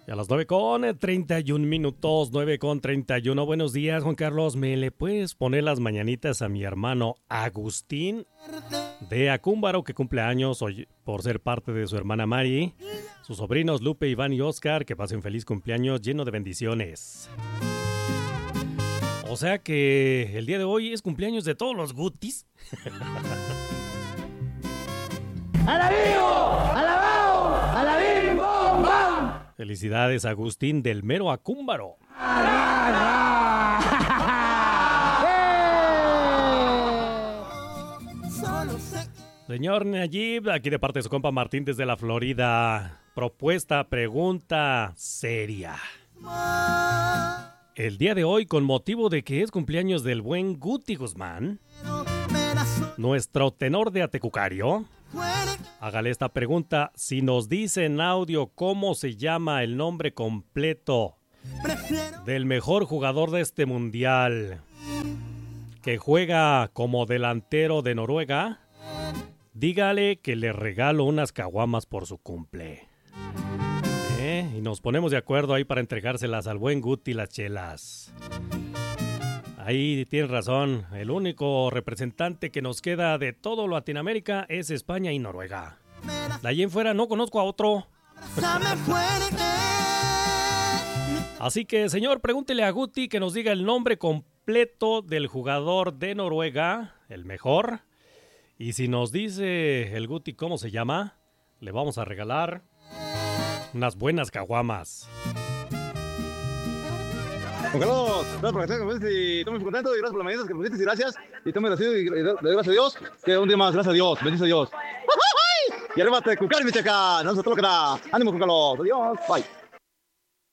Y a las 9:31, 9:31. Buenos días, Juan Carlos. ¿Me le puedes poner las mañanitas a mi hermano Agustín de Acúmbaro, que cumple años hoy por ser parte de su hermana Mari? Sus sobrinos Lupe, Iván y Oscar, que pasen feliz cumpleaños lleno de bendiciones. O sea que el día de hoy es cumpleaños de todos los gutis. ¡Alabío! ¡Alabao! ¡Alabim! ¡Bom! ¡Bam! Felicidades, Agustín del mero Acúmbaro. Señor Nayib, aquí de parte de su compa Martín desde la Florida. Propuesta, pregunta seria. El día de hoy, con motivo de que es cumpleaños del buen Guti Guzmán, nuestro tenor de Atecucario, hágale esta pregunta. Si nos dice en audio cómo se llama el nombre completo del mejor jugador de este mundial, que juega como delantero de Noruega, dígale que le regalo unas caguamas por su cumple. Y nos ponemos de acuerdo ahí para entregárselas al buen Guti las chelas. Ahí tienes razón, el único representante que nos queda de todo Latinoamérica es España y Noruega. De allí en fuera no conozco a otro. Así que, señor, pregúntele a Guti que nos diga el nombre completo del jugador de Noruega, el mejor. Y si nos dice el Guti cómo se llama, le vamos a regalar unas buenas caguamas. Juan Carlos, gracias por estar y estoy muy contento y gracias por las mañanas que me diste y gracias. Y estoy muy agradecido y gracias a Dios que un día más, gracias a Dios, bendice a Dios. Y arriba te cucar, mi checa, no se toca. Ánimo, Juan Carlos, adiós, bye.